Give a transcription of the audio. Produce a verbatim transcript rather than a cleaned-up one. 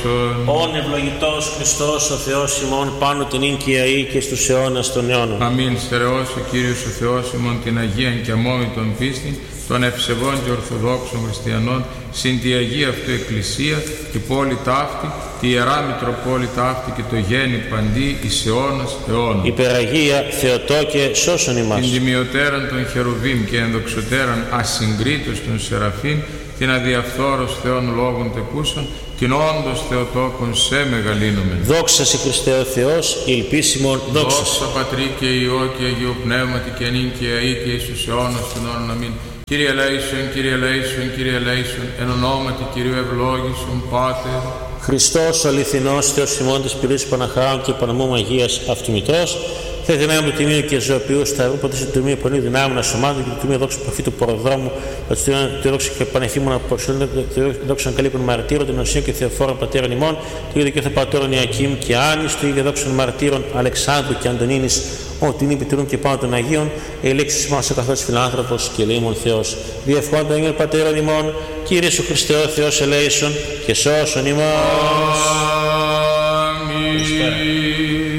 Ον ευλογητός Χριστός ο Θεός ημών πάνω την ίν και αεί και στους αιώνας των αιώνων. Αμήν. Στερεώσει ο Κύριος ο Θεός ημών την Αγίαν και αμόμητον πίστη των ευσεβών και ορθοδόξων χριστιανών συν τη Αγία αυτού Εκκλησία, τη πόλη ταύτη, τη Ιερά Μητροπόλη ταύτη και το γέννη παντί εις αιώνας αιώνων. Υπεραγία Θεοτόκε σώσον ημάς. Την τιμιωτέραν των χερουβίμ και ενδοξωτέραν ασυγκρίτως των Σεραφείμ, την αδιαφθόρος Θεών λόγων τεκούσαν, την όντως Θεοτόκον σε μεγαλύνομεν. Δόξα σε Χριστέ ο Θεός, ηλπίσιμον δόξα. Δόξα Πατρί και Υιό και Αγίου Πνεύματι και νυν και αεί και εις τους αιώνας των αιώνων. Αμήν. Κύριε ελέησον, Κύριε ελέησον, Κύριε ελέησον, εν ονόματι Κυρίου ευλόγησον Πάτερ. Χριστός ο αληθινός Θεός ημών της πυρής Παναχάων και Παναμού Αγίας Αυτιμητός, θε δυνάμει του Τιμίου και Ζωοποιού Σταυρού, ποτέ σε Τιμίου Πονή δυνάμει να σωμάτων και του Τιμίου δόξου προφήτου του Ποροδρόμου, του δόξου και πανεφήμων Αποστολών, του δόξου Καλύπων Μαρτύρων, των Οσίων και Θεοφόρων Πατέρων ημών, του ίδιου και Θεοπατώρων Ιακήμ και Άνης, του ίδιου δόξων Μαρτύρων Αλεξάνδρου και Αντωνίνης, ο την υπητηρούν και πάνω των Αγίων, ελέξεις μας ο καθώς φιλάνθρωπος και ελεήμων Θεός. Διευχών των Αγίων Πατέρων ημών, Κύριε σου Χριστέ ο Θεός ελέησον και σώσον ημάς. Αμήν.